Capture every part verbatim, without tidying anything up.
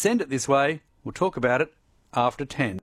Send it this way. We'll talk about it after ten.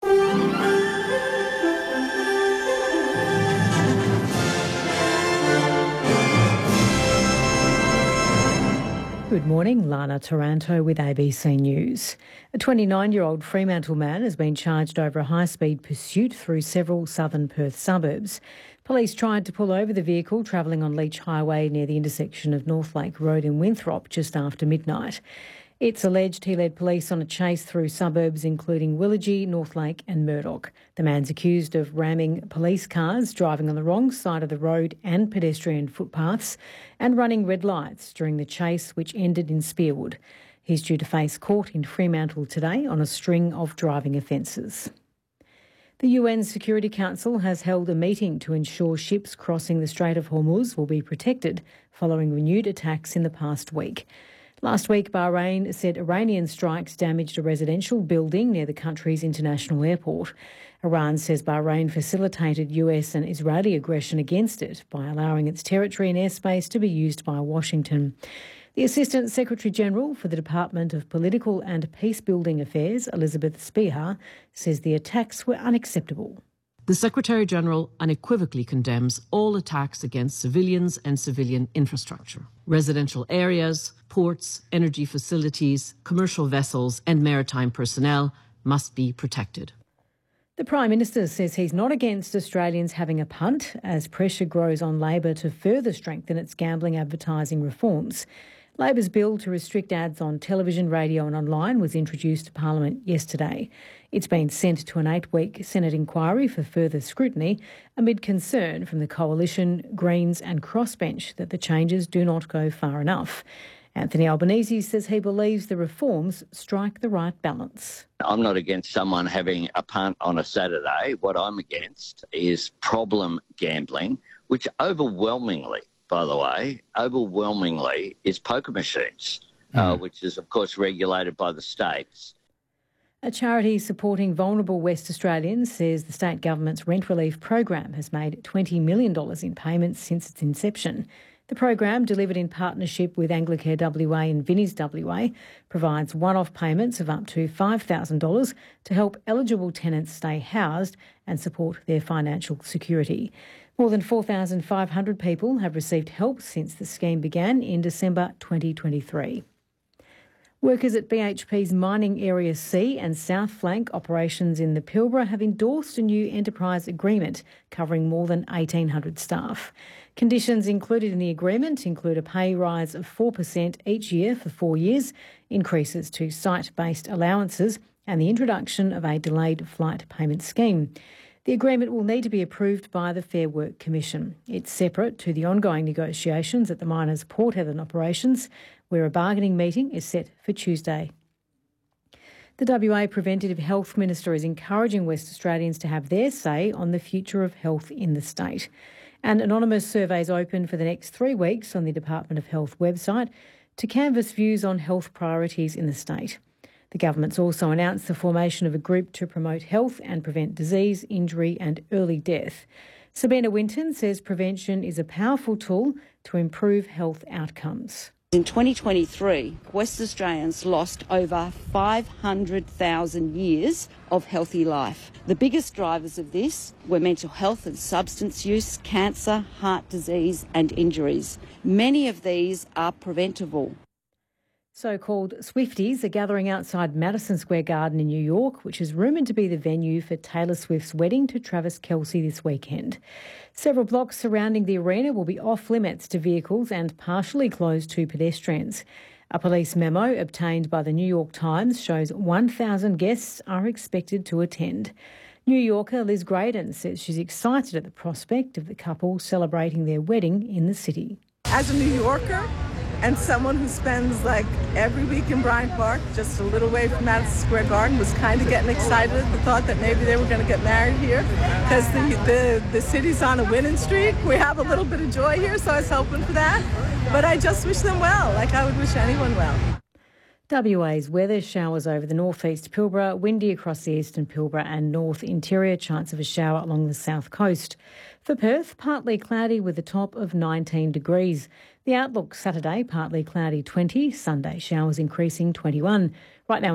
Good morning, Lana Taranto with A B C News. A twenty-nine-year-old Fremantle man has been charged over a high-speed pursuit through several southern Perth suburbs. Police tried to pull over the vehicle travelling on Leach Highway near the intersection of Northlake Road and Winthrop just after midnight. It's alleged he led police on a chase through suburbs including Willagee, Northlake and Murdoch. The man's accused of ramming police cars, driving on the wrong side of the road and pedestrian footpaths, and running red lights during the chase, which ended in Spearwood. He's due to face court in Fremantle today on a string of driving offences. The U N Security Council has held a meeting to ensure ships crossing the Strait of Hormuz will be protected following renewed attacks in the past week. Last week, Bahrain said Iranian strikes damaged a residential building near the country's international airport. Iran says Bahrain facilitated U S and Israeli aggression against it by allowing its territory and airspace to be used by Washington. The Assistant Secretary-General for the Department of Political and Peacebuilding Affairs, Elizabeth Speicher, says the attacks were unacceptable. The Secretary-General unequivocally condemns all attacks against civilians and civilian infrastructure. Residential areas, ports, energy facilities, commercial vessels and maritime personnel must be protected. The Prime Minister says he's not against Australians having a punt as pressure grows on Labor to further strengthen its gambling advertising reforms. Labor's bill to restrict ads on television, radio and online was introduced to Parliament yesterday. It's been sent to an eight-week Senate inquiry for further scrutiny amid concern from the Coalition, Greens and Crossbench that the changes do not go far enough. Anthony Albanese says he believes the reforms strike the right balance. I'm not against someone having a punt on a Saturday. What I'm against is problem gambling, which overwhelmingly, by the way, overwhelmingly is poker machines, mm. uh, which is, of course, regulated by the states. A charity supporting vulnerable West Australians says the state government's rent relief program has made twenty million dollars in payments since its inception. The program, delivered in partnership with Anglicare W A and Vinnie's W A, provides one-off payments of up to five thousand dollars to help eligible tenants stay housed and support their financial security. More than four thousand five hundred people have received help since the scheme began in December twenty twenty-three. Workers at B H P's Mining Area C and South Flank operations in the Pilbara have endorsed a new enterprise agreement covering more than eighteen hundred staff. Conditions included in the agreement include a pay rise of four percent each year for four years, increases to site-based allowances and the introduction of a delayed flight payment scheme. The agreement will need to be approved by the Fair Work Commission. It's separate to the ongoing negotiations at the miners' Port Hedland operations, where a bargaining meeting is set for Tuesday. The W A Preventative Health Minister is encouraging West Australians to have their say on the future of health in the state. An anonymous survey is open for the next three weeks on the Department of Health website to canvass views on health priorities in the state. The government's also announced the formation of a group to promote health and prevent disease, injury and early death. Sabina Winton says prevention is a powerful tool to improve health outcomes. In twenty twenty-three, West Australians lost over five hundred thousand years of healthy life. The biggest drivers of this were mental health and substance use, cancer, heart disease and injuries. Many of these are preventable. So-called Swifties are gathering outside Madison Square Garden in New York, which is rumoured to be the venue for Taylor Swift's wedding to Travis Kelce this weekend. Several blocks surrounding the arena will be off-limits to vehicles and partially closed to pedestrians. A police memo obtained by the New York Times shows one thousand guests are expected to attend. New Yorker Liz Graydon says she's excited at the prospect of the couple celebrating their wedding in the city. As a New Yorker, and someone who spends like every week in Bryant Park, just a little way from Madison Square Garden, was kind of getting excited at the thought that maybe they were going to get married here because the, the, the city's on a winning streak. We have a little bit of joy here, so I was hoping for that. But I just wish them well, like I would wish anyone well. W A's weather: showers over the northeast Pilbara, windy across the eastern Pilbara and north interior, chance of a shower along the south coast. For Perth, partly cloudy with a top of nineteen degrees. The outlook: Saturday, partly cloudy twenty, Sunday showers increasing twenty-one. Right now